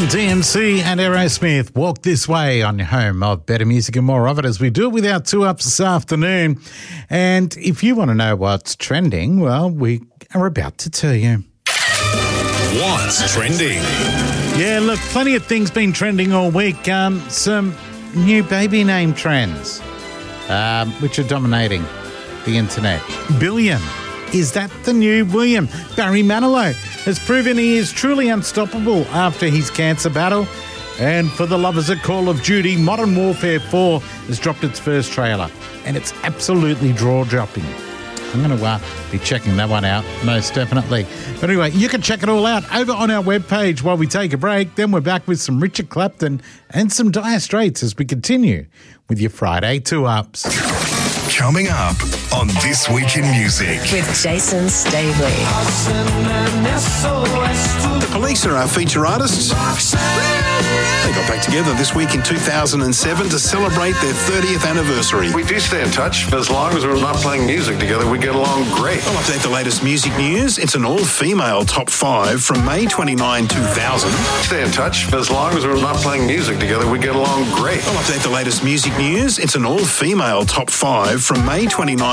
DMC and Aerosmith, Walk This Way on your home of better music and more of it as we do it with our 2-Ups this afternoon. And if you want to know what's trending, well, we are about to tell you. What's trending? Yeah, look, plenty of things been trending all week. Some new baby name trends, which are dominating the internet. Billiam. Is that the new William? Barry Manilow has proven he is truly unstoppable after his cancer battle. And for the lovers of Call of Duty, Modern Warfare 4 has dropped its first trailer. And it's absolutely jaw-dropping. I'm going to be checking that one out, most definitely. But anyway, you can check it all out over on our webpage while we take a break. Then we're back with some Richard Clapton and some Dire Straits as we continue with your Friday 2-Ups. Coming up on This Week in Music. With Jason Staveley. The Police are our feature artists. They got back together this week in 2007 to celebrate their 30th anniversary. We do stay in touch. As long as we're not playing music together, we get along great. I'll update the latest music news. It's an all-female top 5 from May 29, 2000. Stay in touch. As long as we're not playing music together, we get along great. I'll update the latest music news. It's an all-female top 5 from May 29,